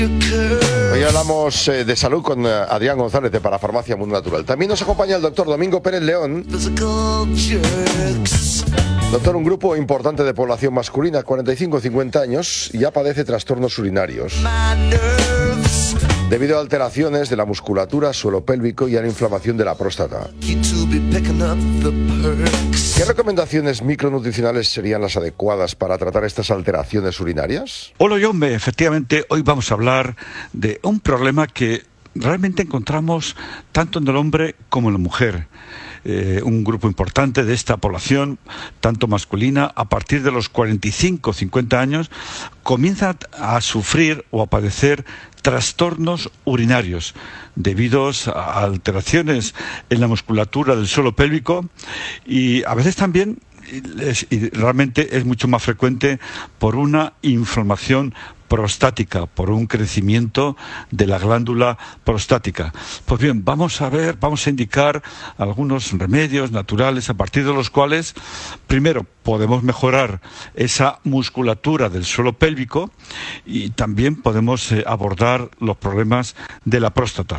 Hoy hablamos de salud con Adrián González de Parafarmacia Mundo Natural. También nos acompaña el doctor Domingo Pérez León. Doctor, un grupo importante de población masculina, 45-50 años, ya padece trastornos urinarios debido a alteraciones de la musculatura, suelo pélvico y a la inflamación de la próstata. ¿Qué recomendaciones micronutricionales serían las adecuadas para tratar estas alteraciones urinarias? Hola, John. Efectivamente, hoy vamos a hablar de un problema que realmente encontramos tanto en el hombre como en la mujer. Un grupo importante de esta población, tanto masculina, a partir de los 45-50 años, comienza a sufrir o a padecer trastornos urinarios debido a alteraciones en la musculatura del suelo pélvico y a veces también y realmente es mucho más frecuente por una inflamación prostática, por un crecimiento de la glándula prostática. Pues bien, vamos a indicar algunos remedios naturales a partir de los cuales, primero, podemos mejorar esa musculatura del suelo pélvico y también podemos abordar los problemas de la próstata.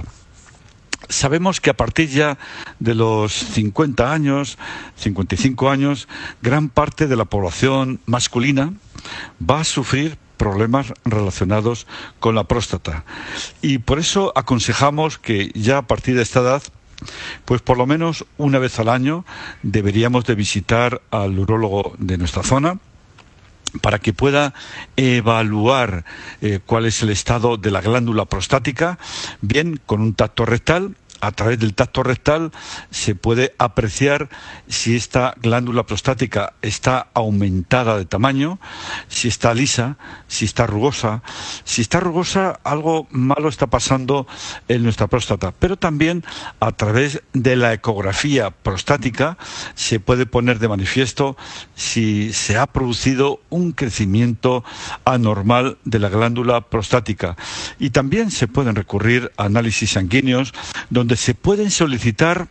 Sabemos que a partir ya de los 50 años, 55 años, gran parte de la población masculina va a sufrir problemas relacionados con la próstata. Y por eso aconsejamos que ya a partir de esta edad, pues por lo menos una vez al año deberíamos de visitar al urólogo de nuestra zona para que pueda evaluar cuál es el estado de la glándula prostática, bien con un tacto rectal. A través del tacto rectal se puede apreciar si esta glándula prostática está aumentada de tamaño, si está lisa, si está rugosa. Si está rugosa, algo malo está pasando en nuestra próstata. Pero también a través de la ecografía prostática se puede poner de manifiesto si se ha producido un crecimiento anormal de la glándula prostática. Y también se pueden recurrir a análisis sanguíneos donde se pueden solicitar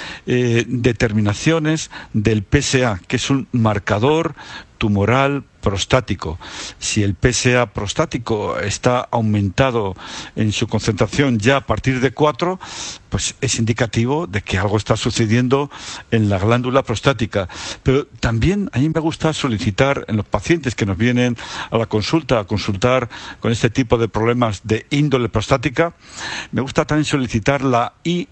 determinaciones del PSA, que es un marcador tumoral prostático. Si el PSA prostático está aumentado en su concentración ya a partir de 4, pues es indicativo de que algo está sucediendo en la glándula prostática. Pero también a mí me gusta solicitar en los pacientes que nos vienen a la consulta a consultar con este tipo de problemas de índole prostática, me gusta también solicitar la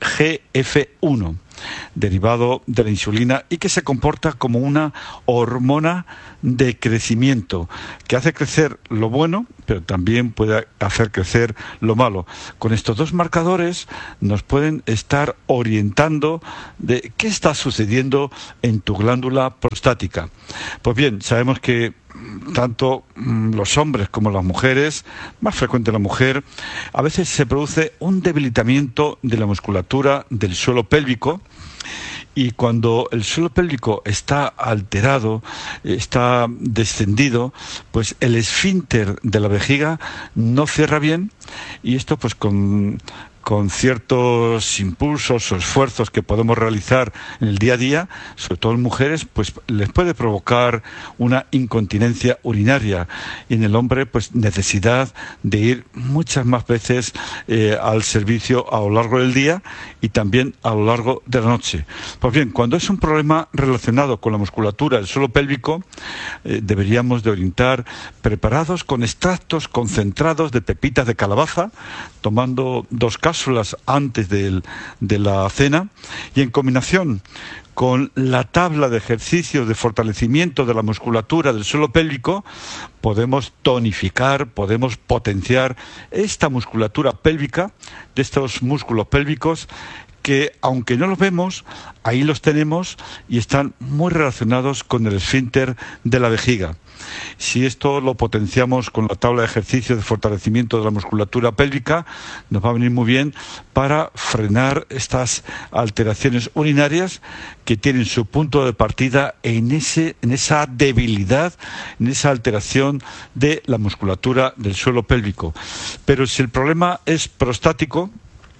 IGF-1, derivado de la insulina y que se comporta como una hormona de crecimiento que hace crecer lo bueno, pero también puede hacer crecer lo malo. Con estos dos marcadores nos pueden estar orientando de qué está sucediendo en tu glándula prostática. Pues bien, sabemos que tanto los hombres como las mujeres, más frecuente la mujer, a veces se produce un debilitamiento de la musculatura del suelo pélvico. Y cuando el suelo pélvico está alterado, está descendido, pues el esfínter de la vejiga no cierra bien y esto pues con ciertos impulsos o esfuerzos que podemos realizar en el día a día, sobre todo en mujeres, pues les puede provocar una incontinencia urinaria y en el hombre pues necesidad de ir muchas más veces al servicio a lo largo del día y también a lo largo de la noche. Pues bien, cuando es un problema relacionado con la musculatura del suelo pélvico, deberíamos de orientar preparados con extractos concentrados de pepitas de calabaza, tomando 2 cápsulas antes de la cena y en combinación con la tabla de ejercicios de fortalecimiento de la musculatura del suelo pélvico, podemos tonificar, podemos potenciar esta musculatura pélvica, de estos músculos pélvicos que, aunque no los vemos, ahí los tenemos y están muy relacionados con el esfínter de la vejiga. Si esto lo potenciamos con la tabla de ejercicios de fortalecimiento de la musculatura pélvica, nos va a venir muy bien para frenar estas alteraciones urinarias que tienen su punto de partida en esa debilidad, en esa alteración de la musculatura del suelo pélvico. Pero si el problema es prostático,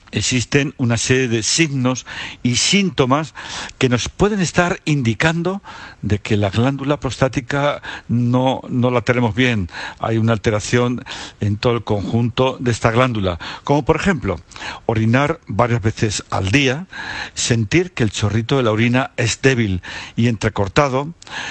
existen una serie de signos y síntomas que nos pueden estar indicando de que la glándula prostática no la tenemos bien. Hay una alteración en todo el conjunto de esta glándula, como por ejemplo orinar varias veces al día, sentir que el chorrito de la orina es débil y entrecortado,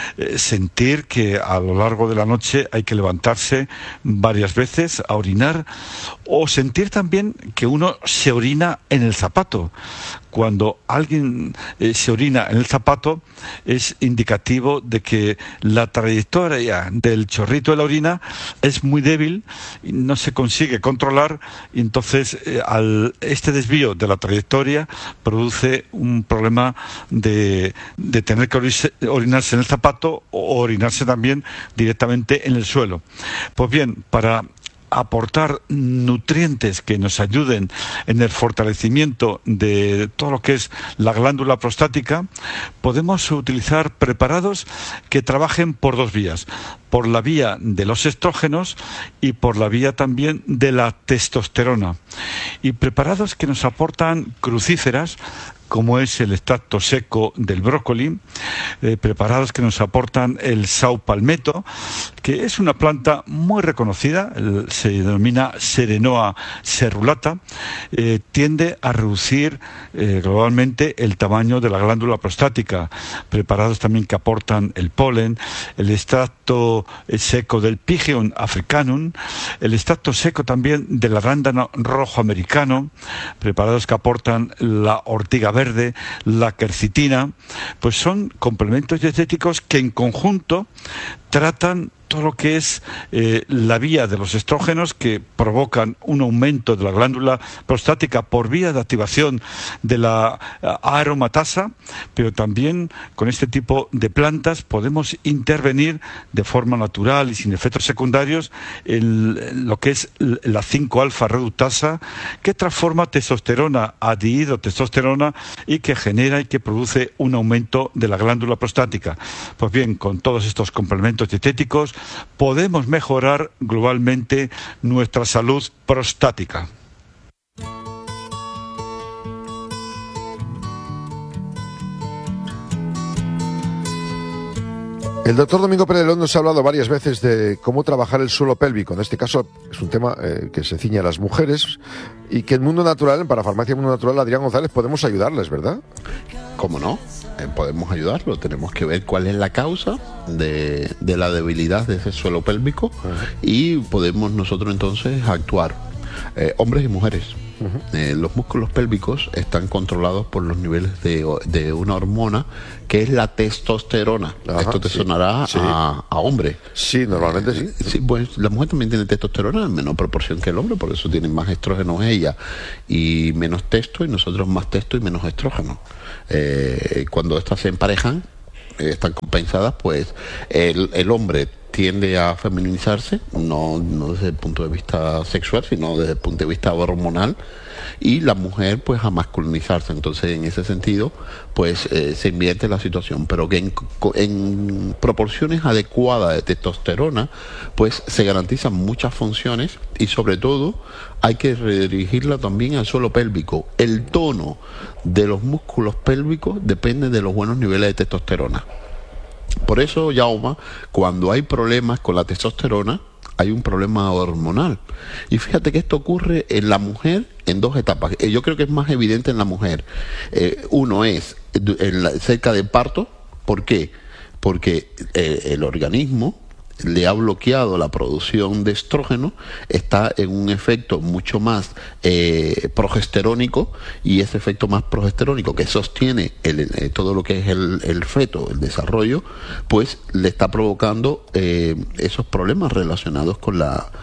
sentir que a lo largo de la noche hay que levantarse varias veces a orinar, o sentir también que uno se orina en el zapato. Cuando alguien se orina en el zapato es indicativo de que la trayectoria del chorrito de la orina es muy débil y no se consigue controlar, y entonces este desvío de la trayectoria produce un problema de tener que orinarse en el zapato o orinarse también directamente en el suelo. Pues bien, para aportar nutrientes que nos ayuden en el fortalecimiento de todo lo que es la glándula prostática, podemos utilizar preparados que trabajen por dos vías: por la vía de los estrógenos y por la vía también de la testosterona, y preparados que nos aportan crucíferas, como es el extracto seco del brócoli, preparados que nos aportan el saupalmeto, que es una planta muy reconocida, se denomina Serenoa cerulata, tiende a reducir globalmente el tamaño de la glándula prostática. Preparados también que aportan el polen, el extracto seco del Pygeon africanum, el extracto seco también del arándano rojo americano, preparados que aportan la ortiga verde, la quercitina, pues son complementos dietéticos que en conjunto tratan todo lo que es la vía de los estrógenos, que provocan un aumento de la glándula prostática por vía de activación de la aromatasa, pero también con este tipo de plantas podemos intervenir de forma natural y sin efectos secundarios en lo que es la 5-alfa reductasa, que transforma testosterona a dihidrotestosterona y que genera y que produce un aumento de la glándula prostática. Pues bien, con todos estos complementos dietéticos podemos mejorar globalmente nuestra salud prostática. El doctor Domingo Pérez León nos ha hablado varias veces de cómo trabajar el suelo pélvico. En este caso es un tema que se ciñe a las mujeres y que en Mundo Natural, en Parafarmacia Mundo Natural, Adrián González, podemos ayudarles, ¿verdad? ¿Cómo no? Podemos ayudarlo. Tenemos que ver cuál es la causa de la debilidad de ese suelo pélvico y podemos nosotros entonces actuar. Hombres y mujeres. Los músculos pélvicos están controlados por los niveles de una hormona que es la testosterona. Esto te sonará a hombre. Sí, normalmente sí. Sí, pues la mujer también tiene testosterona en menor proporción que el hombre, por eso tienen más estrógenos ella y menos testo, y nosotros más testo y menos estrógeno. Cuando estas se emparejan, están compensadas, pues el hombre tiende a feminizarse, no desde el punto de vista sexual, sino desde el punto de vista hormonal, y la mujer pues a masculinizarse. Entonces, en ese sentido, pues se invierte la situación, pero que en proporciones adecuadas de testosterona, pues se garantizan muchas funciones, y sobre todo hay que redirigirla también al suelo pélvico. El tono de los músculos pélvicos depende de los buenos niveles de testosterona. Por eso, Jaume, cuando hay problemas con la testosterona, hay un problema hormonal. Y fíjate que esto ocurre en la mujer en dos etapas. Yo creo que es más evidente en la mujer. Uno es cerca del parto. ¿Por qué? Porque el organismo le ha bloqueado la producción de estrógeno, está en un efecto mucho más progesterónico, y ese efecto más progesterónico que sostiene todo lo que es el feto, el desarrollo, pues le está provocando esos problemas relacionados con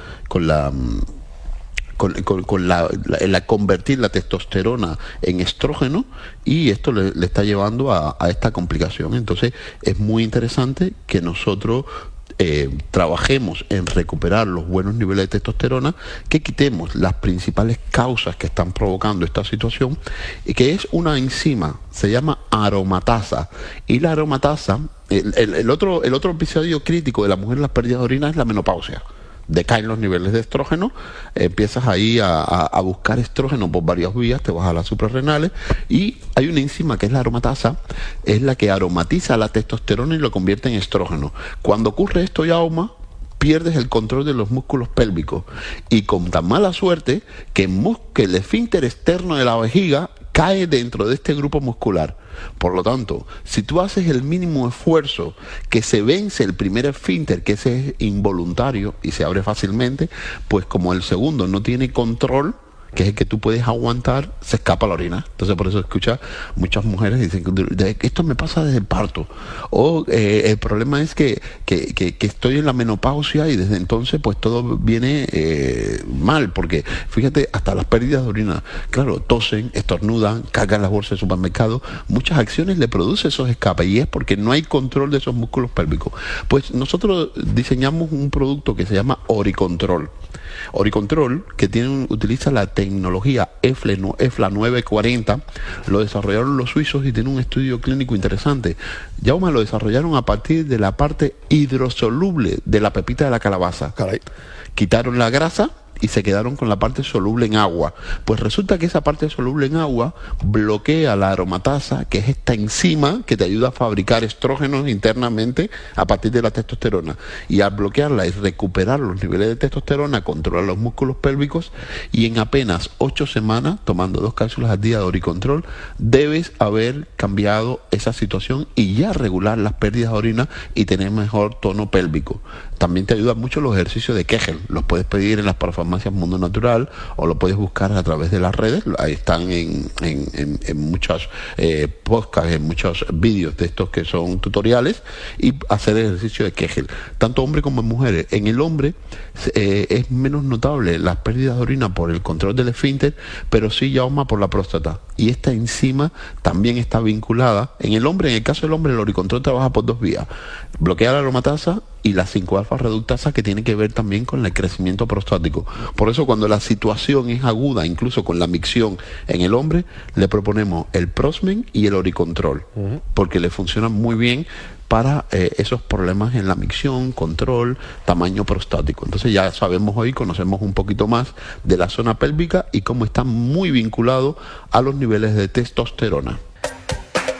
convertir la testosterona en estrógeno, y esto le está llevando a esta complicación. Entonces es muy interesante que nosotros trabajemos en recuperar los buenos niveles de testosterona, que quitemos las principales causas que están provocando esta situación, y que es una enzima, se llama aromatasa. Y la aromatasa, el otro episodio crítico de la mujer en las pérdidas de orina es la menopausia. decaen los niveles de estrógeno, empiezas ahí a buscar estrógeno por varias vías, te vas a las suprarrenales, y hay una enzima que es la aromatasa, es la que aromatiza la testosterona y lo convierte en estrógeno. Cuando ocurre esto, Jaume, pierdes el control de los músculos pélvicos, y con tan mala suerte que el esfínter externo de la vejiga cae dentro de este grupo muscular. Por lo tanto, si tú haces el mínimo esfuerzo, que se vence el primer esfínter, que ese es involuntario y se abre fácilmente, pues como el segundo no tiene control, que es el que tú puedes aguantar, se escapa la orina. Entonces por eso escucha muchas mujeres dicen que esto me pasa desde el parto, o el problema es que estoy en la menopausia y desde entonces pues todo viene mal, porque fíjate, hasta las pérdidas de orina, claro, tosen, estornudan, cagan las bolsas de supermercado, muchas acciones le produce esos escapes, y es porque no hay control de esos músculos pélvicos. Pues nosotros diseñamos un producto que se llama Oricontrol. Oricontrol, que utiliza la tecnología EFLA 940, lo desarrollaron los suizos y tiene un estudio clínico interesante. Jaume, lo desarrollaron a partir de la parte hidrosoluble de la pepita de la calabaza. Caray. Quitaron la grasa y se quedaron con la parte soluble en agua. Pues resulta que esa parte soluble en agua bloquea la aromatasa, que es esta enzima que te ayuda a fabricar estrógenos internamente a partir de la testosterona. Y al bloquearla y recuperar los niveles de testosterona, controlar los músculos pélvicos, y en apenas 8 semanas, tomando 2 cápsulas al día de Oricontrol, debes haber cambiado esa situación y ya regular las pérdidas de orina y tener mejor tono pélvico. También te ayudan mucho los ejercicios de Kegel. Los puedes pedir en las parafarmacias Mundo Natural, o lo puedes buscar a través de las redes. Ahí están en muchos podcasts, en muchos vídeos de estos que son tutoriales, y hacer el ejercicio de Kegel, tanto hombres como mujeres. En el hombre es menos notable las pérdidas de orina por el control del esfínter, pero sí, Jaume, por la próstata. Y esta enzima también está vinculada en el hombre. En el caso del hombre, el Oricontrol trabaja por 2 vías: bloquea la aromatasa y la 5-alfa reductasa, que tiene que ver también con el crecimiento prostático. Por eso, cuando la situación es aguda, incluso con la micción en el hombre, le proponemos el Prosmen y el Oricontrol, porque le funcionan muy bien para esos problemas en la micción, control, tamaño prostático. Entonces ya sabemos hoy, conocemos un poquito más de la zona pélvica y cómo está muy vinculado a los niveles de testosterona.